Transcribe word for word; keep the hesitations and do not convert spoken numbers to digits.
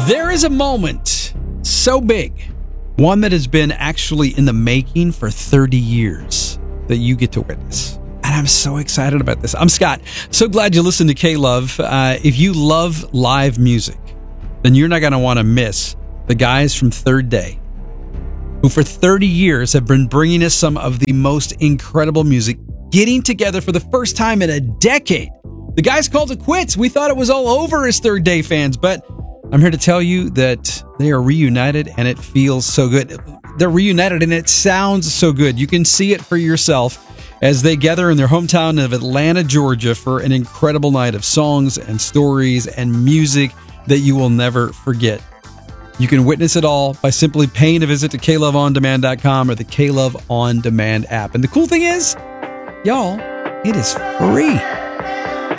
There is a moment so big, one that has been actually in the making for thirty years, that you get to witness. And I'm so excited about this. I'm Scott. So glad you listened to K-Love. Uh, if you love live music, then you're not going to want to miss the guys from Third Day, who for thirty years have been bringing us some of the most incredible music, getting together for the first time in a decade. The guys called it quits. We thought it was all over as Third Day fans, but I'm here to tell you that they are reunited and it feels so good. They're reunited and it sounds so good. You can see it for yourself as they gather in their hometown of Atlanta, Georgia for an incredible night of songs and stories and music that you will never forget. You can witness it all by simply paying a visit to K Love On Demand dot com or the K-Love On Demand app. And the cool thing is, y'all, it is free.